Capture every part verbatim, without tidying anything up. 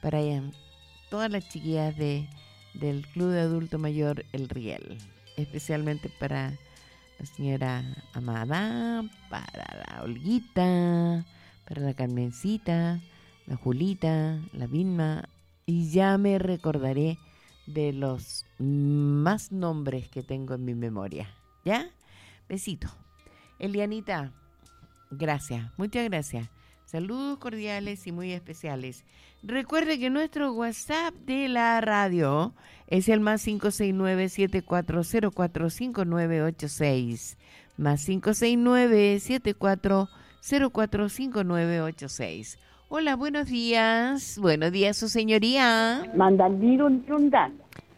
para ella, todas las chiquillas de, del Club de Adulto Mayor El Riel, especialmente para la señora Amada, para la Olguita, para la Carmencita, la Julita, la Vilma, y ya me recordaré de los más nombres que tengo en mi memoria. ¿Ya? Besito. Elianita, gracias, muchas gracias. Saludos cordiales y muy especiales. Recuerde que nuestro WhatsApp de la radio es el más cinco seis nueve, siete cuatro cero cuatro, cinco nueve ocho seis. Más cinco seis nueve, siete cuatro cero cuatro, cinco nueve ocho seis. Hola, buenos días. Buenos días, su señoría. Mandandirun Rundan.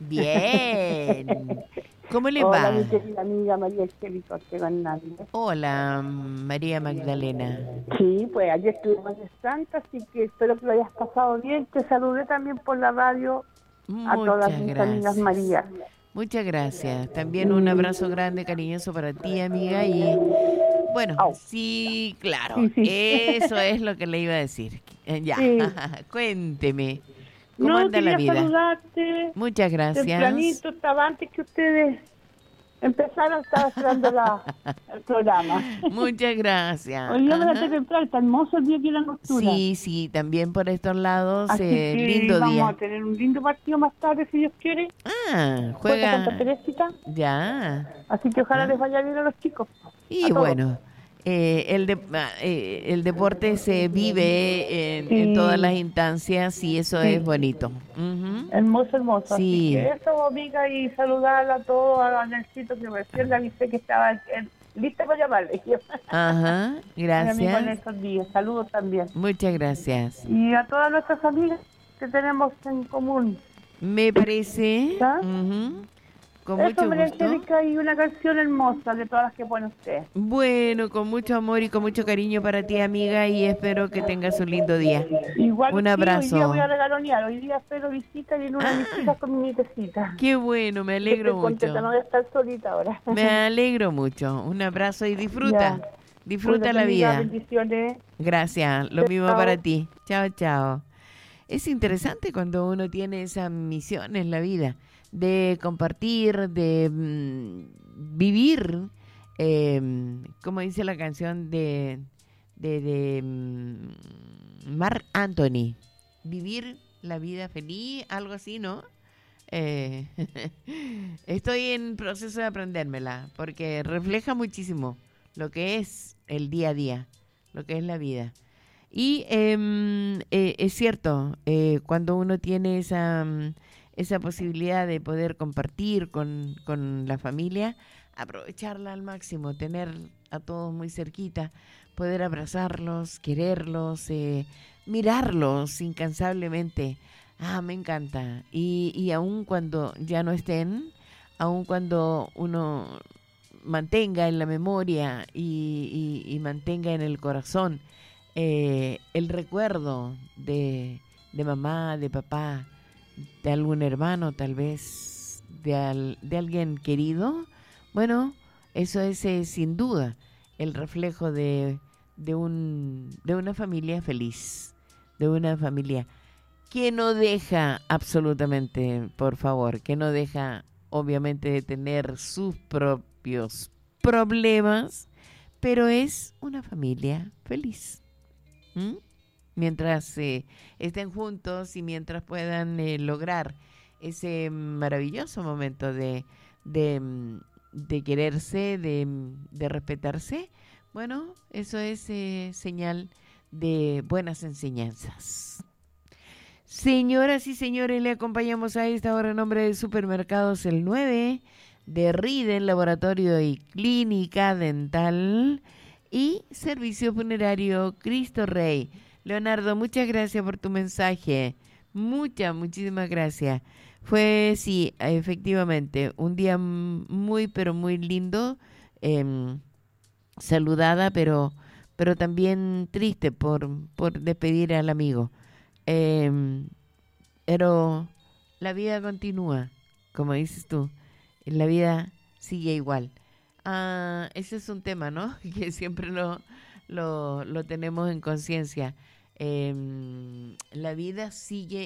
Bien. ¿Cómo le Hola, va? mi querida amiga María Angélica Ortega Hernández. Hola, María Magdalena. Sí, pues ayer estuvimos en Santa, así que espero que lo hayas pasado bien. Te saludé también por la radio a todas Muchas mis gracias. amigas María. Muchas gracias. También un abrazo grande, cariñoso para ti, amiga. Y bueno, Au. sí, claro, Sí, sí. eso es lo que le iba a decir. Eh, Ya, Sí. cuénteme, ¿cómo No, anda la quería vida? saludarte. Muchas gracias. Tempranito, estaba antes que ustedes empezaron, estaba esperando la, el programa. Muchas gracias. Hoy día me la Ajá. temprano, está hermoso el día aquí en la Angostura. Sí, sí, también por estos lados, Así eh, que lindo vamos día. a tener un lindo partido más tarde, si Dios quiere. Ah, Juega Santa juega. Teresita. Ya. Así que ojalá Ah. les vaya bien a los chicos. Y a todos. bueno, eh, el, de, ah, eh, el deporte se vive en, Sí. en todas las instancias y eso Sí. es bonito. Ujú. Hermoso, hermoso. Así Sí. que eso, amiga, y saludarla a todos, a Nelcito, que recién le avisé que estaba en- lista para llamarle. Ajá, A mi amigo gracias. Nelson Díaz, saludos también. Muchas gracias. Y a todas nuestras amigas que tenemos en común. Me parece, ¿Ya? ujú, con Eso, mucho María gusto. Angélica, y una canción hermosa de todas las que pone usted. Bueno, con mucho amor y con mucho cariño para ti, amiga, y espero que tengas un lindo día. Igual Un sí, hoy día abrazo. voy a regalonear, hoy día espero visita y en una de mis Ah. hijas con mi nietecita. Qué bueno, me alegro Estoy contenta, no mucho. voy a estar solita ahora. Me alegro mucho. Un abrazo y disfruta. Ya. Disfruta Cuídate, la amiga, vida. bendiciones. Gracias, lo Chao. mismo para ti. Chao, chao. Es interesante cuando uno tiene esa misión en la vida de compartir, de mm, vivir, eh, como dice la canción de, de, de mm, Marc Anthony, vivir la vida feliz, algo así, ¿no? Eh, estoy en proceso de aprendérmela porque refleja muchísimo lo que es el día a día, lo que es la vida. Y eh, eh, es cierto, eh, cuando uno tiene esa, mm, esa posibilidad de poder compartir con, con la familia, aprovecharla al máximo, tener a todos muy cerquita, poder abrazarlos, quererlos, eh, mirarlos incansablemente. Ah, me encanta. Y, y aun cuando ya no estén, aun cuando uno mantenga en la memoria y, y, y mantenga en el corazón eh, el recuerdo de, de mamá, de papá, de algún hermano tal vez, de, al, de alguien querido, bueno, eso es eh, sin duda el reflejo de, de, un, de una familia feliz, de una familia que no deja absolutamente, por favor, que no deja obviamente de tener sus propios problemas, pero es una familia feliz. ¿Mm? Mientras eh, estén juntos y mientras puedan eh, lograr ese maravilloso momento de, de, de quererse, de, de respetarse, bueno, eso es eh, señal de buenas enseñanzas. Señoras y señores, le acompañamos a esta hora en nombre de Supermercados El nueve, de Riden, Laboratorio y Clínica Dental y Servicio Funerario Cristo Rey. Leonardo, muchas gracias por tu mensaje. Muchas, muchísimas gracias. Fue, sí, efectivamente, un día muy, pero muy lindo. Eh, saludada, pero, pero también triste por, por despedir al amigo. Eh, pero la vida continúa, como dices tú, la vida sigue igual. Ah, ese es un tema, ¿no? Que siempre lo, lo, lo tenemos en conciencia. Eh, la vida sigue